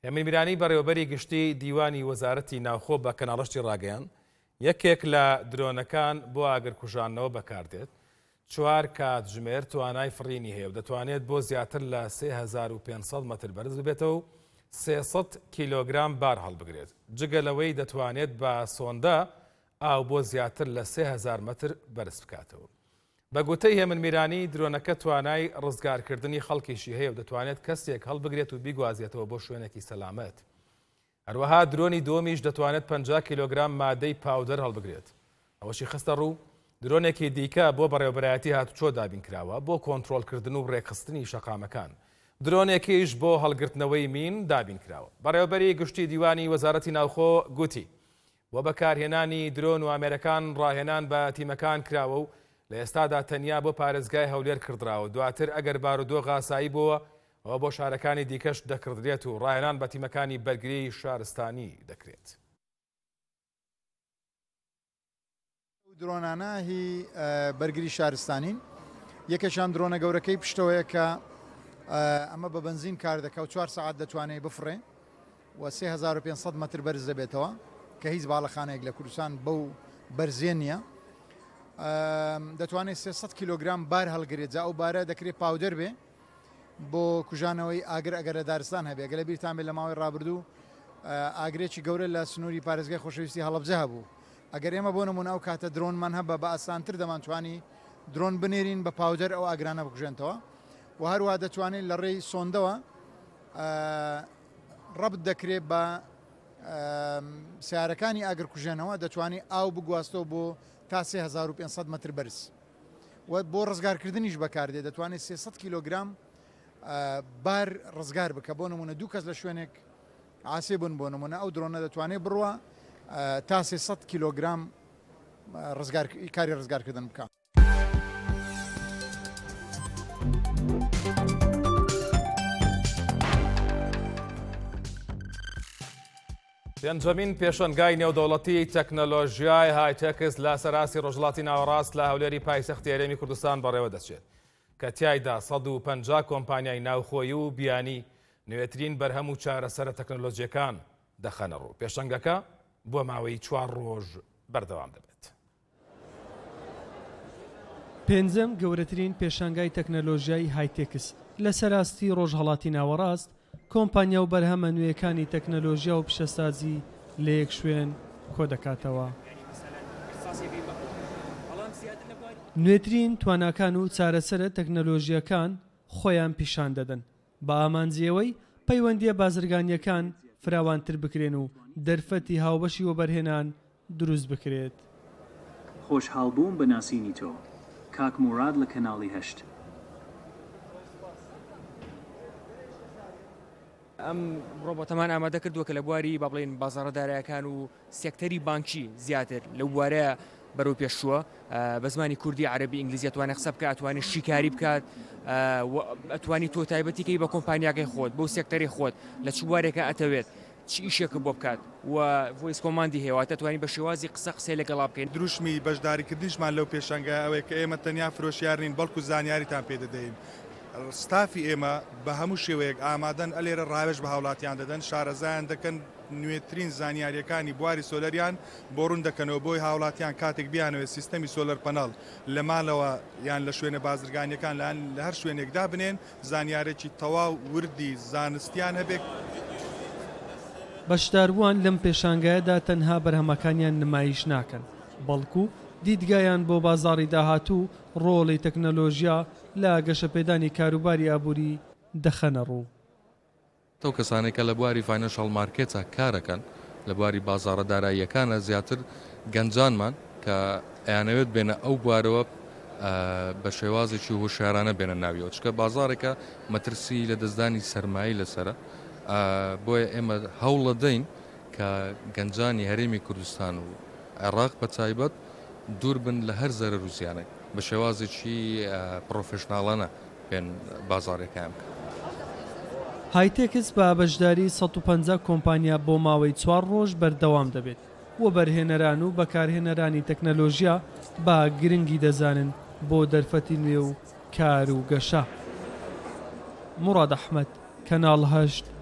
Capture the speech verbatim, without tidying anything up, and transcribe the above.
هێمن میرانی بەڕێوەبەری گشتی دیوانی وەزارەتی ناوخۆ بە کەناڵەشتی ڕاگەیان یەکێک لە درۆنەکان بۆ ئاگرکوژانەوە بەکاردێت چوار کاتژمێر توانای فڕینی هەیە و دەتوانێت بۆ زیاتر لە سێ هەزار و پێنج مەتر بەرز ببێتەوە و سێسەد کیلۆگرام بار هەڵبگرێت. جگەلەوەی دەتوانێت بە سۆندا ئاو بۆ زیاتر لە سێ هەزار مەتر بەرز بکاتەوە. بە گوتەی هێمن میرانی درۆنەکە توانای ڕزگارکردنی خەڵکیشی هەیە و دەتوانێت کەسێک هەڵبگرێت و بیگوازێتەوە بۆ شوێنێکی سەلامەت. هەروەها درۆنی دۆمیش دەتوانێت پەنجا کیلۆگرام مادەی پاودەر هەڵبگرێت. ئەوەشی خستە ڕوو درۆنێکی دیکە بۆ بەڕێوەبەرایەتی هاتوچۆ دابین کراوە بۆ کۆنتڕۆلکردن و ڕێکخستنی شەقامەکان. درۆنێکیش بۆ هەڵگرتنەوەی مین دابین کراوە. بەڕێوەبەری گشتی دیوانی وەزارەتی ناوخۆ گوتی وە بەکارهێنانی درۆن و ئامێرەکان ڕاهێنان بە تیمەکان کراوە و لە ئێستادا تەنیا بۆ پارێزگای هەولێر کردراوە. دواتر ئەگەر بارودۆخ ئاسایی بووە ئەوە بۆ شارەکانی دیکەش دەکردرێت و ڕاهێنان بە تیمەکانی بەرگری شارستانی دەکرێت. درۆنانە هی بەرگری شارستانین یەکەشان درۆنە گەورەکەی پشتەوەیە کە ئەمە بە بنزین کار دەکە و چوار سەعات دەتوانێت بفڕێ و سێ هەزار و پێنج مەتر بەرز دەبێتەوە کە هیچ باڵەخانەیەک لە کوردستان بەو بەرزێ نییە. دەتوانێت سێسەد کیلۆگرام بار هەڵگرێت جا ئەو بارە دەکرێت پاودەر بێ بۆ کوژانەوەی ئاگر ئەگەر لە دارستان هەبێ. گەلە بیرتان بێت لە ماوەی ڕابردوو ئاگرێکی گەورە لە سنووری پارێزگای خۆشەویستی هەڵەبجە هەبوو. ئەگەر ئێمە بۆ نمونە ئەو کاتە درۆنمان هەبە بە ئاسانتر دەمانتوانی درۆن بنێرین بە پاودەر ئەو ئاگرانە بکوژێنەوە و هەروە دەتوانێت لە ڕێی سۆندەوە ڕەبت دەکرێت بە سیارەکانی ئاگرکوژێنەوە دەتوانێت ئاو بگواستەوە بۆ تا سێ هەزار و پێنج مەتر بەرز و بۆ ڕزگارکردنیش بەکاردێت دەتوانێت سێسەد کیلۆگرام بار ڕزگار بکە. بۆ نمونە دوو کەس لە شوێنێک ئاسێ بوون بۆ نمونە ئەو درۆنە دەتوانێت بڕوە تا سێسەد کیلۆگرام کاری ڕزگارکردن بکە. پێنجەمین پێشەنگای نێودەوڵەتی تەکنەلۆژیای هایتێکس لە سەراسی ڕۆژهەڵاتی ناوەڕاست لە هەولێری پایتەختی هەرێمی کوردستان بەڕێوە دەچێت کە تیایدا سەد و پەنجا کۆمپانیای ناوخۆیی و بیانی نوێترین بەرهەم و چارەسەرە تەکنەلۆژیەکان دەخەنە ڕوو. پێشەنگەکە بۆ ماوەی چوار ڕۆژ بەردەوام دەبێت. پێنجەم گەورەترین پێشانگای تەکنەلۆژیای هایتێکس لە سەراستی ڕۆژهەڵاتی ناوەڕاست کۆمپانیا و بەرهەمە نوێیەکانی تەکنەلۆژیا و پیشەسازی لە یەک شوێن کۆ دەکاتەوە. نوێترین تواناکان و چارەسەرە تەکنەلۆژیەکان خۆیان پیشان دەدەن بە ئامانجیەوەی پەیوەندیە بازرگانیەکان فراوانتر بکرێن و دەرفەتی هاوبەشی وەبەرهێنان دروست بکرێت. خۆشحاڵبووم بە ناسینی تۆ کاک موراد لە کەناڵی هەشت. ئەم ڕۆبۆتەمان ئامادە کردووە کە لە بواری با بڵێن بازاڕەدارایەکان و سێکتەری بانکی زیاتر لە بوارەیە بەرەو پێشووە بە زمانی کوردی عەرەبی ئینگلیزی ئەتوانێت قسە بکات، ئەتوانێت شیکاری بکات، ئەتوانی تۆ تایبەتیکەی بە کۆمپانیاکەی خۆت بۆ سێکتەری خۆت لە چ بوارێکە ئەتەوێت چ ئیشێکە بۆ بکات و ڤۆیس کۆماندی هێواتە توانی بە شێوازی قسە قسەی لەگەڵا بکەین. دروشمی بەشداریکردنیشمان لەو پێشەنگە ئەوەیە کە ئێمە تەنیا فرۆشیارنین بەڵکو زانیاریتان پێ دەدەین. ستافی ئێمە بە هەموو شێوەیەک ئامادەن ئەلێرە ڕاوێژ بە هاوڵاتیان دەدەن، شارەزایان دەکەن، نوێترین زانیاریەکانی بواری سۆلەریان بۆ ڕوون دەکەنەوە بۆی هاوڵاتیان کاتێک بیانەوێت سیستەمی سۆلەر پەنەڵ لە ماڵەوە یان لە شوێنە بازرگانیەکان لە هەر شوێنێکدا بنێن زانیارێکی تەواو وردی زانستیان هەبێت. بەشداربووان لەم پێشانگایەدا تەنها بەرهەمەکانیان نمایش ناکەن بەڵکو دیدگایان بۆ بازاڕی داهاتوو ڕۆڵی تەکنەلۆژیا لە گەشەپێدانی کاروباری ئابووری دەخەنە ڕوو. تەو کەسانێکە لە بواری فاینانشەڵ مارکێتە کارەکەن لە بواری بازاڕە داراییەکانە زیاتر گەنجانمان کە ئەیانەوێت بێنە ئەو بوارەوە بە شێوازێکی هۆشیارانە بێنە ناویەوە چکە بازارێکە مەترسی لە دەستدانی سەرمایی لەسرە بۆیە ئێمە هەوڵە دەین کە گەنجانی هەرێمی کوردستان و عێراق بە تایبەت دوور بن لە هەر زەرەر و زیانێک بە شێوازێکی پرۆفێشناڵانە بێن بازارێکیان بکە. هایتێکس بە بەشداری سەد و پەنجا کۆمپانیا بۆ ماوەی چوار ڕۆژ بەردەوام دەبێت و بەرهێنەران و بەکارهێنەرانی تەکنەلۆژیا با گرنگی دەزانن بۆ دەرفەتی نوێ و کار و گەشە. موراد ئەحمەد، کەناڵ هەشت